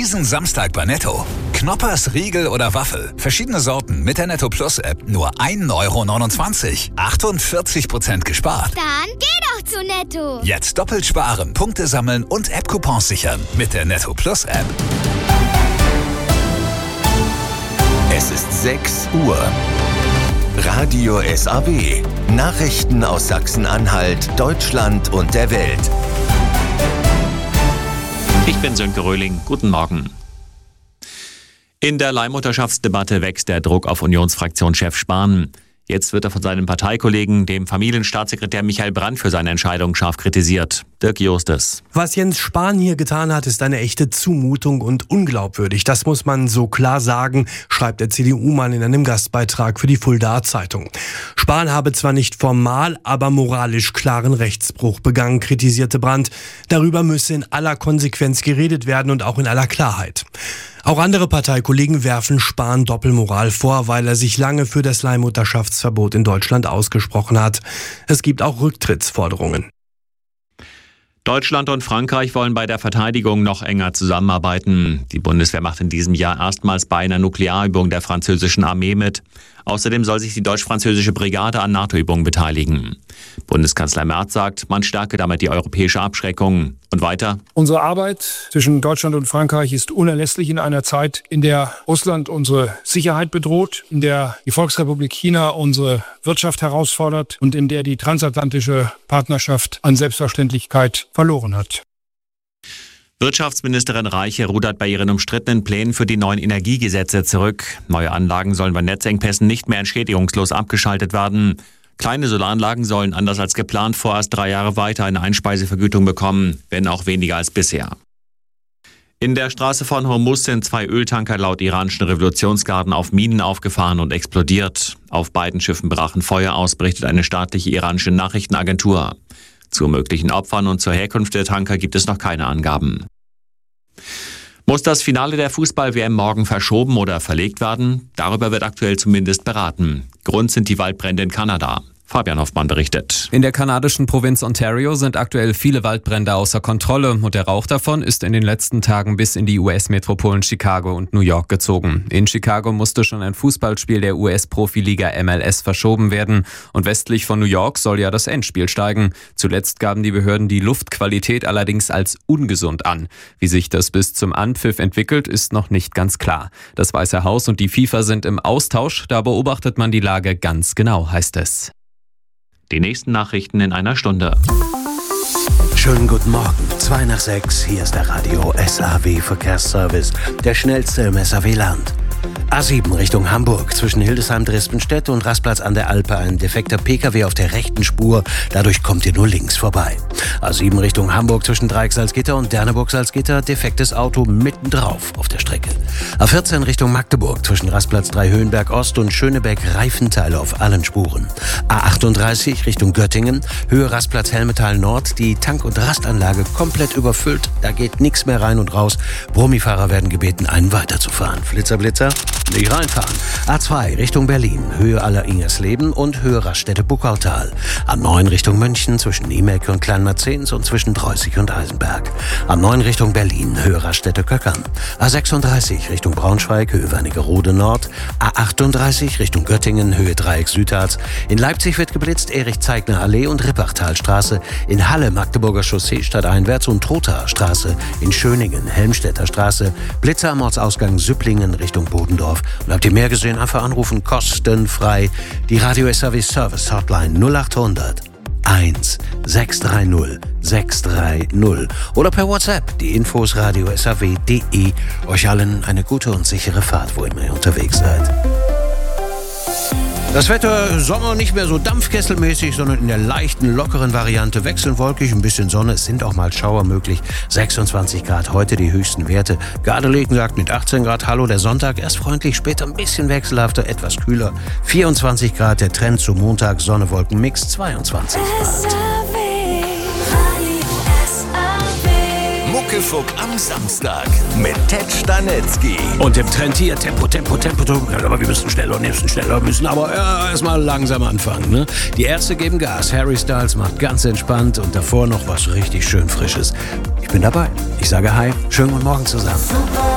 Diesen Samstag bei Netto. Knoppers, Riegel oder Waffel. Verschiedene Sorten mit der Netto Plus App. Nur 1,29 €. 48% gespart. Dann geh doch zu Netto. Jetzt doppelt sparen, Punkte sammeln und App-Coupons sichern. Mit der Netto Plus App. Es ist 6 Uhr. Radio SAW. Nachrichten aus Sachsen-Anhalt, Deutschland und der Welt. Ich bin Sönke Röhling. Guten Morgen. In der Leihmutterschaftsdebatte wächst der Druck auf Unionsfraktionschef Spahn. Jetzt wird er von seinem Parteikollegen, dem Familienstaatssekretär Michael Brandt, für seine Entscheidung scharf kritisiert. Dirk Justes. Was Jens Spahn hier getan hat, ist eine echte Zumutung und unglaubwürdig. Das muss man so klar sagen, schreibt der CDU-Mann in einem Gastbeitrag für die Fuldaer Zeitung. Spahn habe zwar nicht formal, aber moralisch klaren Rechtsbruch begangen, kritisierte Brandt. Darüber müsse in aller Konsequenz geredet werden und auch in aller Klarheit. Auch andere Parteikollegen werfen Spahn Doppelmoral vor, weil er sich lange für das Leihmutterschaftsverbot in Deutschland ausgesprochen hat. Es gibt auch Rücktrittsforderungen. Deutschland und Frankreich wollen bei der Verteidigung noch enger zusammenarbeiten. Die Bundeswehr macht in diesem Jahr erstmals bei einer Nuklearübung der französischen Armee mit. Außerdem soll sich die deutsch-französische Brigade an NATO-Übungen beteiligen. Bundeskanzler Merz sagt, man stärke damit die europäische Abschreckung. Und weiter: Unsere Arbeit zwischen Deutschland und Frankreich ist unerlässlich in einer Zeit, in der Russland unsere Sicherheit bedroht, in der die Volksrepublik China unsere Wirtschaft herausfordert und in der die transatlantische Partnerschaft an Selbstverständlichkeit verloren hat. Wirtschaftsministerin Reiche rudert bei ihren umstrittenen Plänen für die neuen Energiegesetze zurück. Neue Anlagen sollen bei Netzengpässen nicht mehr entschädigungslos abgeschaltet werden. Kleine Solaranlagen sollen anders als geplant vorerst 3 Jahre weiter eine Einspeisevergütung bekommen, wenn auch weniger als bisher. In der Straße von Hormuz sind 2 Öltanker laut iranischen Revolutionsgarden auf Minen aufgefahren und explodiert. Auf beiden Schiffen brachen Feuer aus, berichtet eine staatliche iranische Nachrichtenagentur. Zu möglichen Opfern und zur Herkunft der Tanker gibt es noch keine Angaben. Muss das Finale der Fußball-WM morgen verschoben oder verlegt werden? Darüber wird aktuell zumindest beraten. Grund sind die Waldbrände in Kanada. Fabian Hoffmann berichtet. In der kanadischen Provinz Ontario sind aktuell viele Waldbrände außer Kontrolle und der Rauch davon ist in den letzten Tagen bis in die US-Metropolen Chicago und New York gezogen. In Chicago musste schon ein Fußballspiel der US-Profiliga MLS verschoben werden und westlich von New York soll ja das Endspiel steigen. Zuletzt gaben die Behörden die Luftqualität allerdings als ungesund an. Wie sich das bis zum Anpfiff entwickelt, ist noch nicht ganz klar. Das Weiße Haus und die FIFA sind im Austausch, da beobachtet man die Lage ganz genau, heißt es. Die nächsten Nachrichten in einer Stunde. Schönen guten Morgen. 2 nach 6, hier ist der Radio SAW Verkehrsservice, der schnellste im SAW-Land. A7 Richtung Hamburg, zwischen Hildesheim, Dresdenstedt und Rastplatz an der Alpe ein defekter Pkw auf der rechten Spur, dadurch kommt ihr nur links vorbei. A7 Richtung Hamburg zwischen Dreieck-Salzgitter und Derneburg-Salzgitter, defektes Auto mittendrauf auf der Strecke. A14 Richtung Magdeburg, zwischen Rastplatz 3 Höhenberg Ost und Schönebeck Reifenteile auf allen Spuren. A38 Richtung Göttingen, Höhe Rastplatz Helmetal Nord, die Tank- und Rastanlage komplett überfüllt, da geht nichts mehr rein und raus. Brummifahrer werden gebeten, einen weiterzufahren. Flitzer, nicht reinfahren. A2 Richtung Berlin, Höhe Aller-Ingersleben und Höhe Raststätte-Buckautal. A9 Richtung München, zwischen Niemelke und Kleinmarzens und zwischen Preußig und Eisenberg. A9 Richtung Berlin, Höhe Raststätte-Köckern. A36 Richtung Braunschweig, Höhe Wernigerode Nord. A38 Richtung Göttingen, Höhe Dreieck-Südharz. In Leipzig wird geblitzt, Erich-Zeigner-Allee und Rippachtalstraße. In Halle Magdeburger Chaussee stadteinwärts und Trothaer Straße. In Schöningen Helmstedter Straße. Blitzer am Ortsausgang Süpplingen Richtung Bodendorf. Und habt ihr mehr gesehen, einfach anrufen, kostenfrei. Die Radio SAW Service Hotline 0800 1 630 630 oder per WhatsApp die Infos radio-saw.de. Euch allen eine gute und sichere Fahrt, wo immer ihr unterwegs seid. Das Wetter, Sommer nicht mehr so dampfkesselmäßig, sondern in der leichten, lockeren Variante. Wechselnd wolkig, ein bisschen Sonne, es sind auch mal Schauer möglich. 26 Grad, heute die höchsten Werte. Gardelegen sagt mit 18 Grad Hallo, der Sonntag erst freundlich, später ein bisschen wechselhafter, etwas kühler. 24 Grad, der Trend zum Montag, Sonne, Wolken, Mix, 22 Grad. Muckefuck am Samstag mit Ted Stanetzky. Und im Trend hier Tempo. Aber wir müssen schneller, aber erstmal langsam anfangen. Ne? Die Ärzte geben Gas. Harry Styles macht ganz entspannt und davor noch was richtig schön Frisches. Ich bin dabei. Ich sage Hi. Schönen guten Morgen zusammen.